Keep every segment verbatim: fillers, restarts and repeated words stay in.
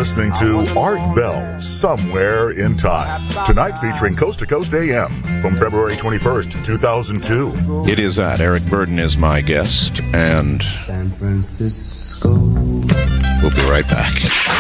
listening to Art Bell, Somewhere in Time. Tonight featuring Coast to Coast A M from February twenty-first, two thousand two. It is that. Eric Burden is my guest, and San Francisco. We'll be right back.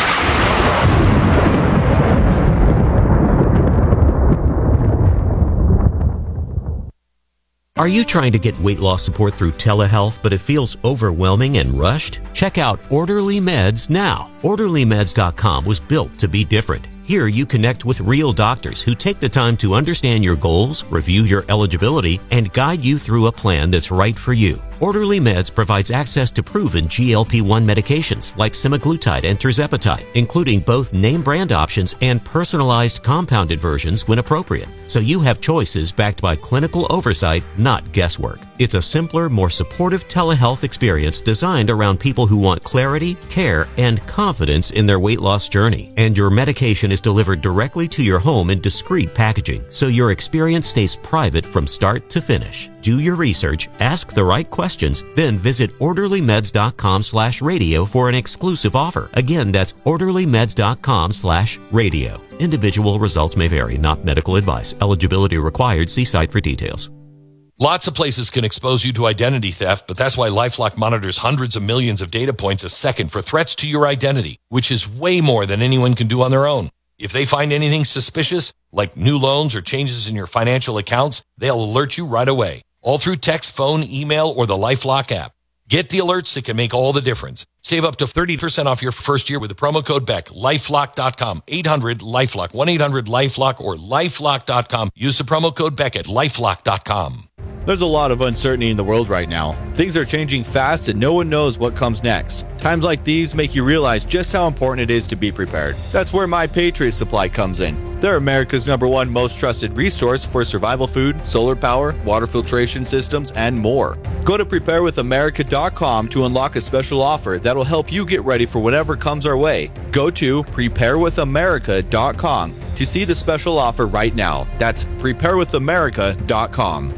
Are you trying to get weight loss support through telehealth, but it feels overwhelming and rushed? Check out Orderly Meds now. Orderly Meds dot com was built to be different. Here you connect with real doctors who take the time to understand your goals, review your eligibility, and guide you through a plan that's right for you. Orderly Meds provides access to proven G L P one medications like semaglutide and tirzepatide, including both name brand options and personalized compounded versions when appropriate. So you have choices backed by clinical oversight, not guesswork. It's a simpler, more supportive telehealth experience designed around people who want clarity, care, and confidence in their weight loss journey. And your medication is delivered directly to your home in discreet packaging, so your experience stays private from start to finish. Do your research, ask the right questions, then visit Orderly Meds dot com slash radio for an exclusive offer. Again, that's Orderly Meds dot com slash radio. Individual results may vary, not medical advice. Eligibility required. See site for details. Lots of places can expose you to identity theft, but that's why LifeLock monitors hundreds of millions of data points a second for threats to your identity, which is way more than anyone can do on their own. If they find anything suspicious, like new loans or changes in your financial accounts, they'll alert you right away. All through text, phone, email, or the LifeLock app. Get the alerts that can make all the difference. Save up to thirty percent off your first year with the promo code Beck. LifeLock dot com. eight hundred LifeLock. one eight hundred LifeLock or LifeLock dot com. Use the promo code Beck at LifeLock dot com. There's a lot of uncertainty in the world right now. Things are changing fast and no one knows what comes next. Times like these make you realize just how important it is to be prepared. That's where My Patriot Supply comes in. They're America's number one most trusted resource for survival food, solar power, water filtration systems, and more. Go to prepare with america dot com to unlock a special offer that'll help you get ready for whatever comes our way. Go to prepare with america dot com to see the special offer right now. That's prepare with america dot com.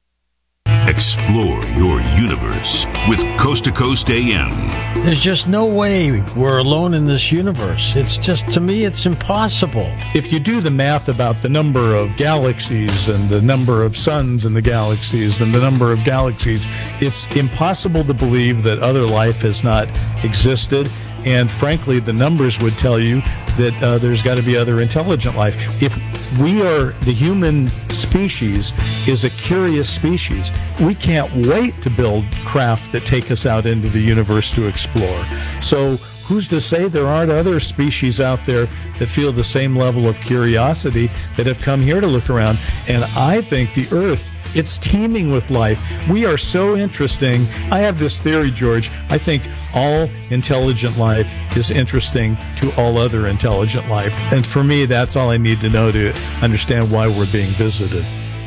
Explore your universe with Coast to Coast A M. There's just no way we're alone in this universe. It's just, to me, it's impossible. If you do the math about the number of galaxies and the number of suns in the galaxies and the number of galaxies, it's impossible to believe that other life has not existed. And frankly, the numbers would tell you that uh, there's got to be other intelligent life. If we are, the human species is a curious species, we can't wait to build craft that take us out into the universe to explore. So who's to say there aren't other species out there that feel the same level of curiosity that have come here to look around? And I think the Earth, it's teeming with life. We are so interesting. I have this theory, George. I think all intelligent life is interesting to all other intelligent life. And for me, that's all I need to know to understand why we're being visited.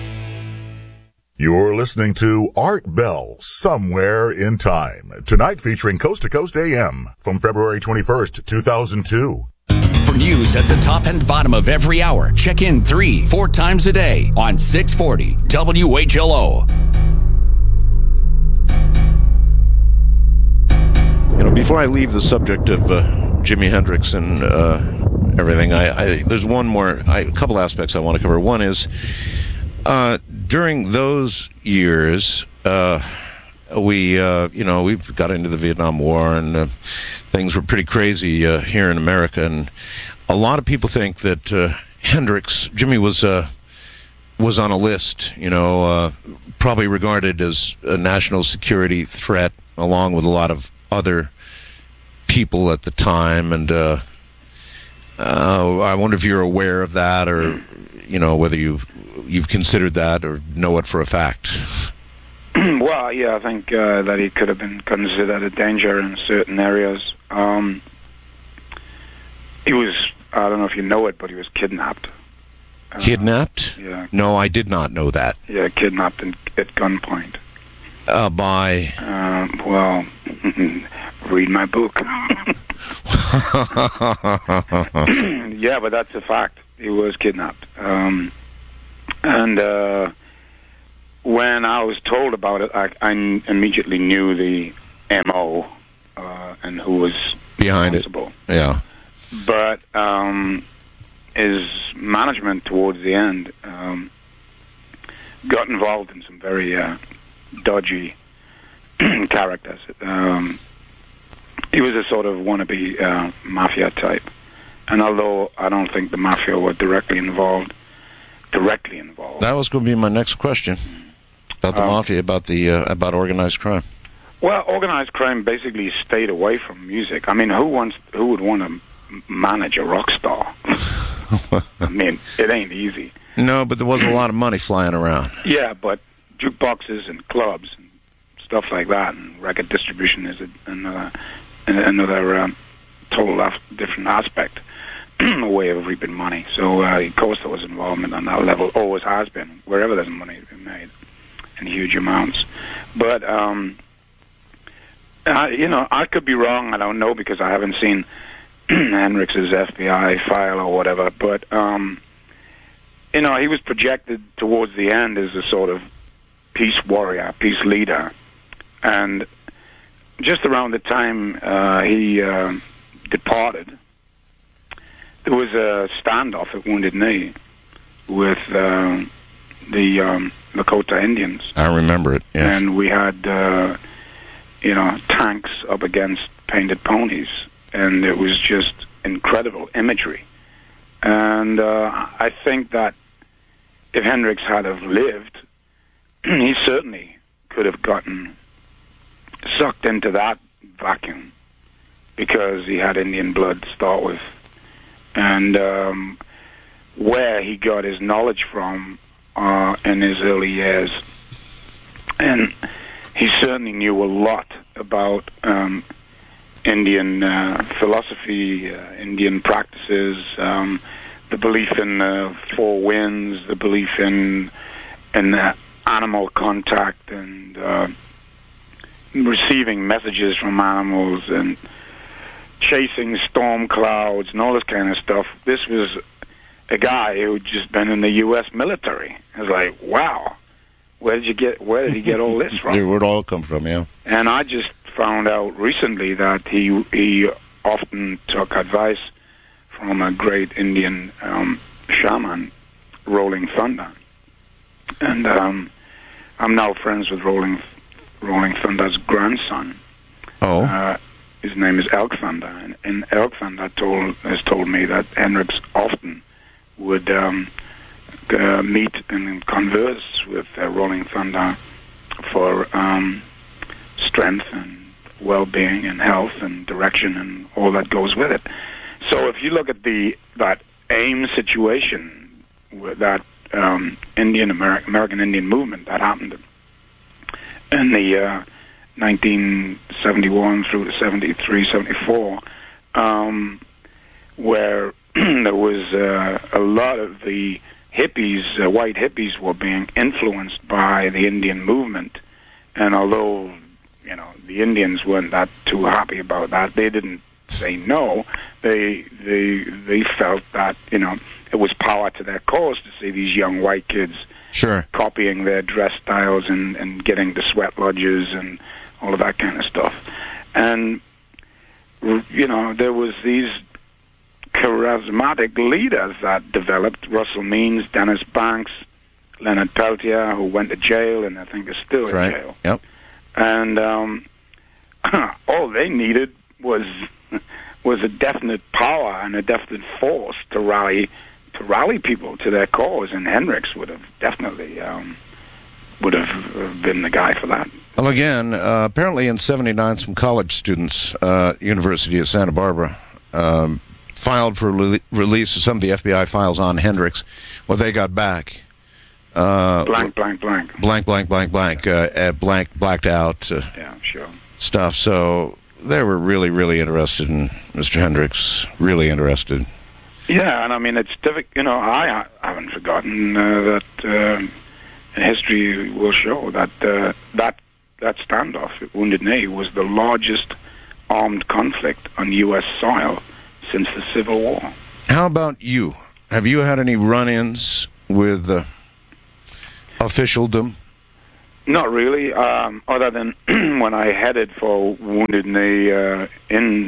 You're listening to Art Bell, Somewhere in Time. Tonight featuring Coast to Coast A M from February twenty-first, two thousand two. For news at the top and bottom of every hour, check in three, four times a day on six forty W H L O. You know, before I leave the subject of uh, Jimi Hendrix and uh, everything, I, I there's one more, I, a couple aspects I want to cover. One is uh, during those years, uh, we, uh, you know, we got into the Vietnam War and uh, things were pretty crazy uh, here in America. And a lot of people think that uh, Hendrix, Jimmy was uh, was on a list, you know, uh, probably regarded as a national security threat, along with a lot of other people at the time. And uh, uh, I wonder if you're aware of that, or you know, whether you you've considered that or know it for a fact. Well, yeah, I think uh, that he could have been considered a danger in certain areas. Um, he was, I don't know if you know it, but he was kidnapped. Uh, Kidnapped? Yeah. No, I did not know that. Yeah, kidnapped in, at gunpoint. Uh, by? Uh, well, read my book. Yeah, but that's a fact. He was kidnapped. Um, and... Uh, When I was told about it, I, I immediately knew the M O uh, and who was behind responsible. it. Yeah. but um, his management towards the end um, got involved in some very uh, dodgy characters. Um, he was a sort of wannabe uh, mafia type, and although I don't think the mafia were directly involved, directly involved. That was going to be my next question about the Um, mafia, about the uh, about organized crime. Well, organized crime basically stayed away from music. I mean, who wants, who would want to m- manage a rock star? I mean, it ain't easy. No, but there was a lot of money flying around. Yeah, but jukeboxes and clubs and stuff like that, and record distribution is a, another another um, total af- different aspect, a way of reaping money. So, uh, of course, there was involvement on that level, always has been, wherever there's money to be made in huge amounts. But, um, uh, you know, I could be wrong. I don't know, because I haven't seen Hendrix's F B I file or whatever. But, um, you know, he was projected towards the end as a sort of peace warrior, peace leader. And just around the time uh, he uh, departed, there was a standoff at Wounded Knee with uh, the um, Lakota Indians. I remember it, yeah. And we had, uh, you know, tanks up against painted ponies, and it was just incredible imagery. And uh, I think that if Hendrix had have lived, he certainly could have gotten sucked into that vacuum, because he had Indian blood to start with. And um, where he got his knowledge from uh, in his early years. And he certainly knew a lot about um, Indian uh, philosophy, uh, Indian practices, um, the belief in uh, four winds, the belief in in uh, animal contact, and uh, receiving messages from animals, and chasing storm clouds, and all this kind of stuff. This was a guy who had just been in the U S military. I was like, wow, where did you get? Where did he get all this from? Where would it all come from? Yeah. And I just found out recently that he he often took advice from a great Indian um, shaman, Rolling Thunder, and um, I'm now friends with Rolling Rolling Thunder's grandson. Oh. Uh, his name is Elk Thunder, and, and Elk Thunder told, has told me that Hendrix often would um, uh, meet and converse with uh, Rolling Thunder for um, strength and well-being and health and direction and all that goes with it. So if you look at the that AIM situation, with that um, Indian Ameri- American Indian movement that happened in the uh, nineteen seventy-one through to seventy-three, seventy-four, um, where there was uh, a lot of the hippies, uh, white hippies, were being influenced by the Indian movement. And although, you know, the Indians weren't that too happy about that, they didn't say no. They they they felt that, you know, it was power to their cause to see these young white kids sure copying their dress styles and, and getting the sweat lodges and all of that kind of stuff. And, you know, there was these charismatic leaders that developed, Russell Means, Dennis Banks, Leonard Peltier, who went to jail and I think is still That's in right. jail. Yep. And um, all they needed was was a definite power and a definite force to rally to rally people to their cause, and Hendrix would have definitely um, would have been the guy for that. Well, again, uh, apparently in seventy-nine, some college students, uh, University of Santa Barbara, um, filed for le- release of some of the F B I files on Hendrix. Well, they got back. Uh, blank, blank, blank. Blank, blank, blank, blank. Uh, uh, blank, blacked out. Uh, yeah, sure. Stuff. So they were really, really interested in Mister Hendrix. Really interested. Yeah, and I mean, it's difficult. You know, I, I haven't forgotten uh, that uh, history will show that uh, that that standoff at Wounded Knee was the largest armed conflict on U S soil since the Civil War. How about you? Have you had any run-ins with uh, officialdom? Not really, um, other than when I headed for Wounded Knee uh, in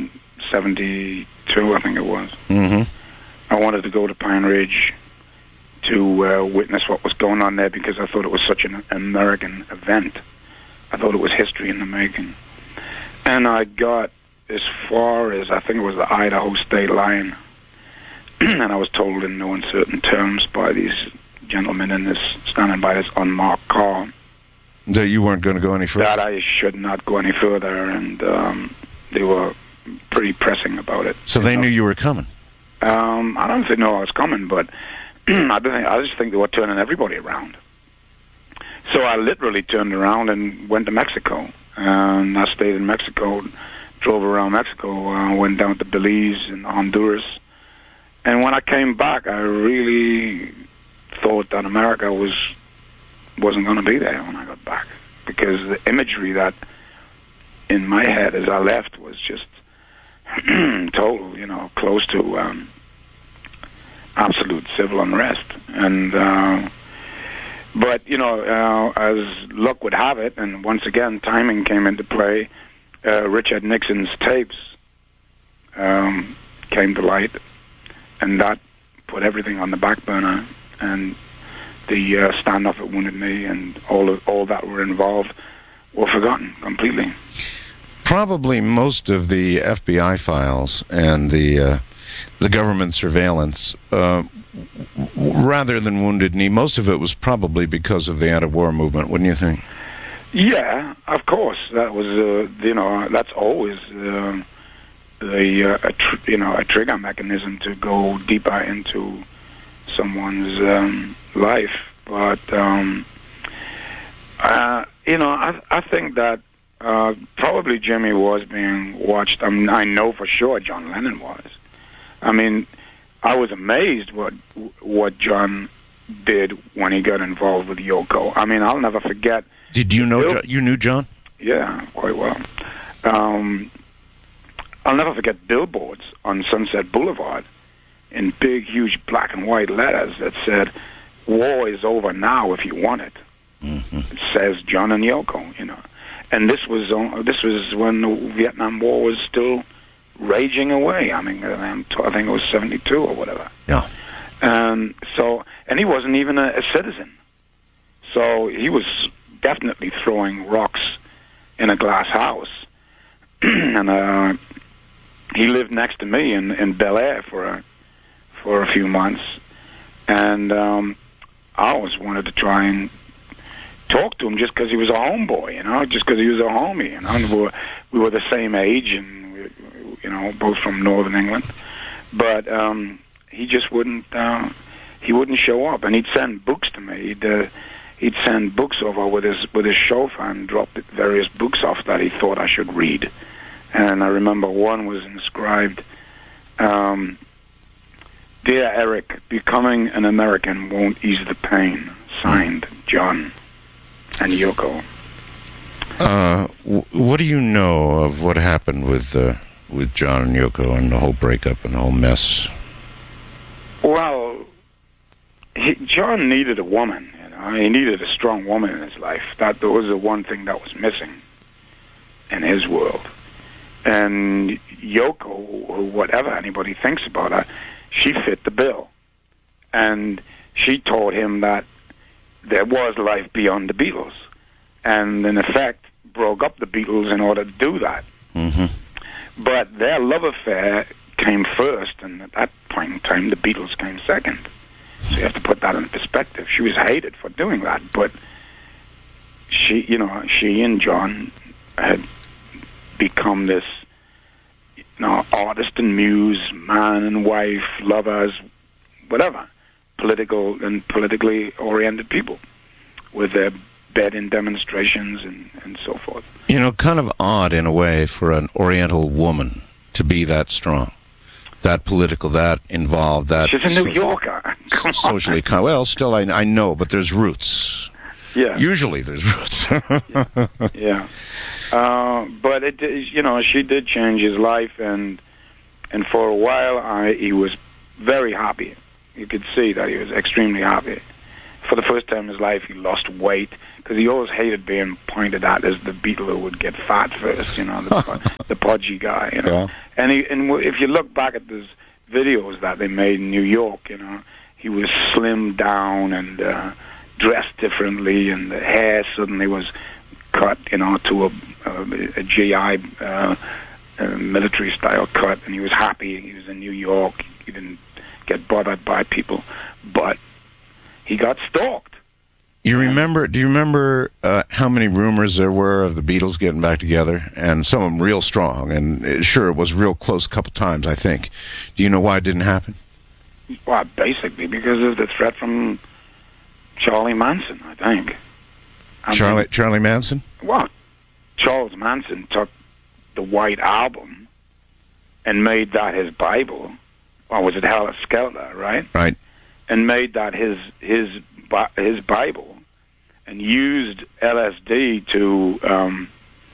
seventy-two, I think it was. Mm-hmm. I wanted to go to Pine Ridge to uh, witness what was going on there because I thought it was such an American event. I thought it was history in the making. And I got as far as, I think it was the Idaho state line, and I was told in no uncertain terms by these gentlemen in this, standing by this unmarked car, that you weren't going to go any further? That I should not go any further, and um, they were pretty pressing about it. So they know? knew you were coming? Um, I don't think they knew I was coming, but I, think, I just think they were turning everybody around. So I literally turned around and went to Mexico. And I stayed in Mexico, drove around Mexico, uh, went down to Belize and Honduras. And when I came back, I really thought that America was, wasn't going to be there when I got back. Because the imagery that in my head as I left was just total, you know, close to um, absolute civil unrest. And... Uh, But, you know, uh, as luck would have it, and once again, timing came into play, uh, Richard Nixon's tapes um, came to light, and that put everything on the back burner, and the uh, standoff at Wounded Knee and all of, all that were involved were forgotten completely. Probably most of the F B I files and the, uh, the government surveillance... Uh, rather than Wounded Knee, most of it was probably because of the anti-war movement, wouldn't you think? Yeah, of course. That was, uh, you know, that's always uh, the uh, a tr- you know a trigger mechanism to go deeper into someone's um, life. But um, uh, you know, I I think that uh, probably Jimmy was being watched. I mean, I know for sure John Lennon was. I mean. I was amazed what what John did when he got involved with Yoko. I mean, I'll never forget. Did you know Bill, you knew John? Yeah, quite well. Um, I'll never forget billboards on Sunset Boulevard in big, huge black and white letters that said, "War is over now if you want it." Mm-hmm. It says John and Yoko, you know. And this was this was when the Vietnam War was still raging away. I mean, I think it was seventy-two or whatever. Yeah. And so, and he wasn't even a, a citizen. So he was definitely throwing rocks in a glass house. and uh, he lived next to me in, in Bel Air for a, for a few months. And um, I always wanted to try and talk to him just because he was a homeboy, you know, just because he was a homie. You know, and we were, we were the same age and you know, both from Northern England, but um, he just wouldn't. Uh, he wouldn't show up, and he'd send books to me. He'd uh, he'd send books over with his with his chauffeur and drop various books off that he thought I should read. And I remember one was inscribed, um, "Dear Eric, becoming an American won't ease the pain." Signed, John and Yoko. Uh, w- what do you know of what happened with? Uh with John and Yoko and the whole breakup and the whole mess? Well, he, John needed a woman, you know. He needed a strong woman in his life. That was the one thing that was missing in his world. And Yoko, or whatever anybody thinks about her, she fit the bill. And she told him that there was life beyond the Beatles. And in effect, broke up the Beatles in order to do that. Mm-hmm. But their love affair came first, and at that point in time, the Beatles came second. So you have to put that in perspective. She was hated for doing that, but she, you know, she and John had become this, you know, artist and muse, man and wife, lovers, whatever, political and politically oriented people with their bed-in demonstrations and, and so forth. You know, kind of odd in a way for an Oriental woman to be that strong, that political, that involved, that... She's a New so, Yorker. Come socially, on. Well, still, I, I know, but there's roots. Yeah. Usually there's roots. yeah. yeah. Uh, but, it, you know, she did change his life, and and for a while I, he was very happy. You could see that he was extremely happy. for the first time in his life, he lost weight, because he always hated being pointed at as the Beatle who would get fat first, you know, the, the podgy guy, you know. Yeah. And he, and if you look back at those videos that they made in New York, you know, he was slimmed down and uh, dressed differently, and the hair suddenly was cut, you know, to a, a, a G I uh, uh, military-style cut, and he was happy. He was in New York. He didn't get bothered by people, but he got stalked. You remember? Do you remember uh, how many rumors there were of the Beatles getting back together, and some of them real strong? And it, sure, it was real close a couple times, I think. Do you know why it didn't happen? Well, basically because of the threat from Charlie Manson, I think. I Charlie mean, Charlie Manson? Well, Charles Manson took the White Album and made that his Bible. Or was it Hella Skelter, right? Right. And made that his his his Bible, and used L S D to um,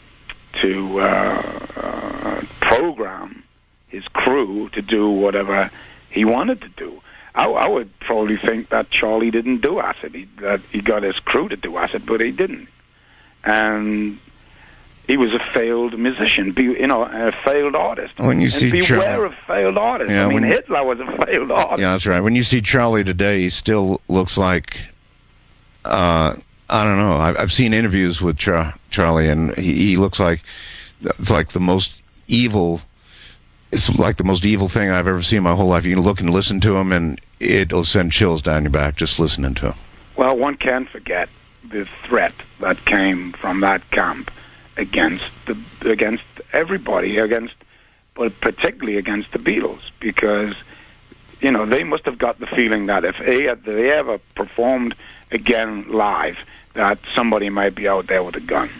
to uh, uh, program his crew to do whatever he wanted to do. I, I would probably think that Charlie didn't do acid. He, that he got his crew to do acid, but he didn't. And he was a failed musician, be, you know, a failed artist. When you and see beware Charlie, of failed artists. Yeah, I mean, when, Hitler was a failed artist. Yeah, that's right. When you see Charlie today, he still looks like, uh, I don't know. I've, I've seen interviews with Char- Charlie, and he, he looks like it's like the most evil. It's like the most evil thing I've ever seen in my whole life. You can look and listen to him, and it'll send chills down your back just listening to him. Well, one can't forget the threat that came from that camp against the against everybody, against, but particularly against the Beatles, because you know they must have got the feeling that if they, if they ever performed again live, that somebody might be out there with a gun.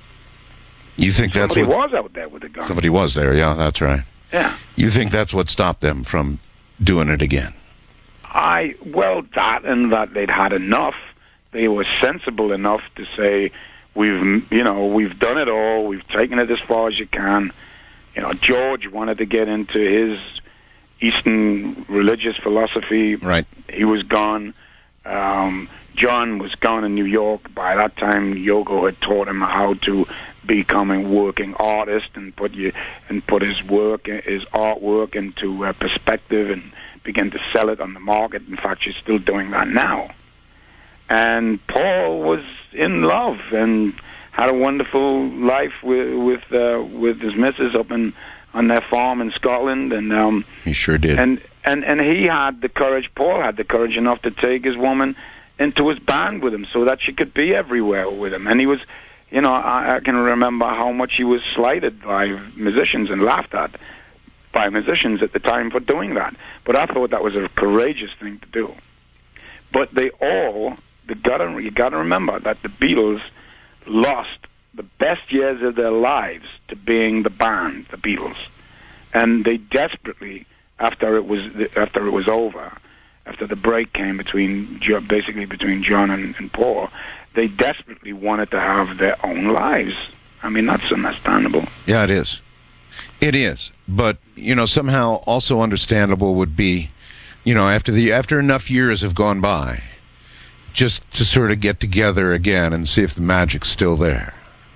You think that's somebody what, was out there with a gun? Somebody was there. Yeah, that's right. Yeah. You think that's what stopped them from doing it again? I well, that and that they'd had enough. They were sensible enough to say, we've, you know, we've done it all. We've taken it as far as you can. You know, George wanted to get into his Eastern religious philosophy. Right. He was gone. Um, John was gone in New York. By that time, Yogo had taught him how to become a working artist and put you and put his work, his artwork, into uh, perspective and begin to sell it on the market. In fact, she's still doing that now. And Paul was in love and had a wonderful life with with, uh, with his missus up in on their farm in Scotland. And um, he sure did. And, and and he had the courage. Paul had the courage enough to take his woman into his band with him, so that she could be everywhere with him. And he was, you know, I, I can remember how much he was slighted by musicians and laughed at by musicians at the time for doing that. But I thought that was a courageous thing to do. But they all. You gotta, you gotta remember that the Beatles lost the best years of their lives to being the band, the Beatles, and they desperately, after it was after it was over, after the break came between basically between John and, and Paul, they desperately wanted to have their own lives. I mean, that's understandable. Yeah, it is. It is, but you know, somehow also understandable would be, you know, after the after enough years have gone by, just to sort of get together again and see if the magic's still there.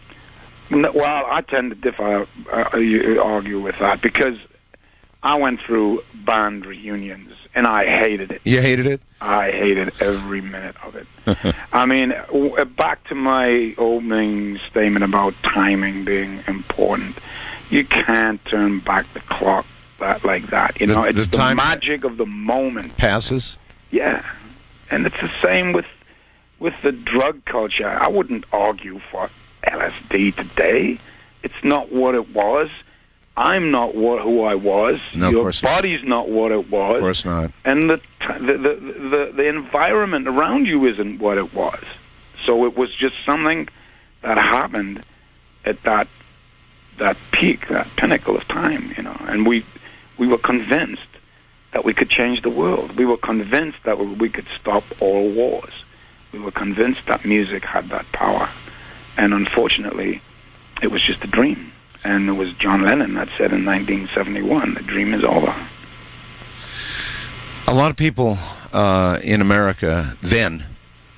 Well, I tend to differ, uh, argue with that, because I went through band reunions, and I hated it. You hated it? I hated every minute of it. I mean, w- back to my opening statement about timing being important. You can't turn back the clock that, like that. You the, know, it's the, the time magic of the moment. Passes? Yeah. And it's the same with with the drug culture. I wouldn't argue for L S D today. It's not what it was. I'm not what who I was. No, Your of course body's not. not what it was. Of course not. And the, the the the the environment around you isn't what it was. So it was just something that happened at that that peak, that pinnacle of time, you know. And we we were convinced that we could change the world. We were convinced that we could stop all wars. We were convinced that music had that power. And unfortunately, it was just a dream. And it was John Lennon that said in nineteen seventy-one, the dream is over. A lot of people uh, in America then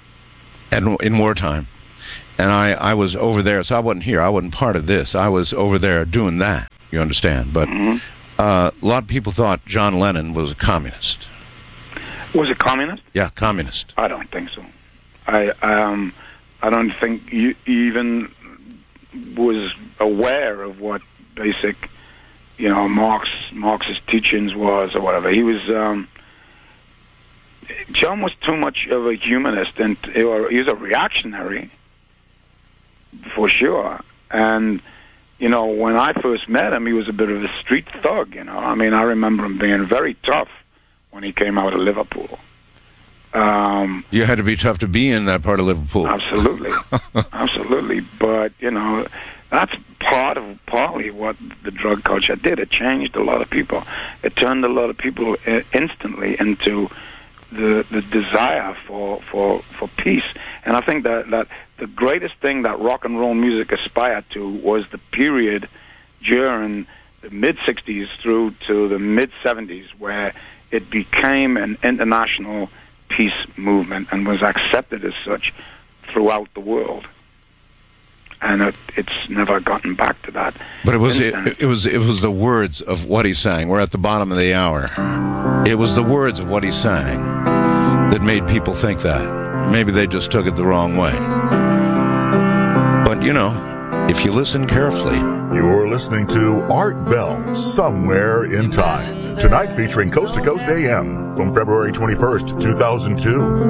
and in wartime. And I, I was over there, so I wasn't here. I wasn't part of this. I was over there doing that, you understand? But Mm-hmm. uh, a lot of people thought John Lennon was a communist. Was it communist? Yeah, communist. I don't think so. I um, I don't think you even was aware of what basic, you know, Marx Marxist teachings was or whatever. He was um, John was too much of a humanist, and or he was a reactionary for sure. And you know, when I first met him, he was a bit of a street thug. You know, I mean, I remember him being very tough when he came out of Liverpool. Um, You had to be tough to be in that part of Liverpool. Absolutely, absolutely. But you know, that's part of partly what the drug culture did. It changed a lot of people. It turned a lot of people uh, instantly into the the desire for for for peace. And I think that that the greatest thing that rock and roll music aspired to was the period during the mid sixties through to the mid seventies where it became an international peace movement and was accepted as such throughout the world. And it, it's never gotten back to that. But it was it, it was it was the words of what he sang. We're at the bottom of the hour. It was the words of what he sang that made people think that. Maybe they just took it the wrong way. But you know, if you listen carefully. You're listening to Art Bell, Somewhere in Time. Tonight featuring Coast to Coast A M from February twenty-first, two thousand two.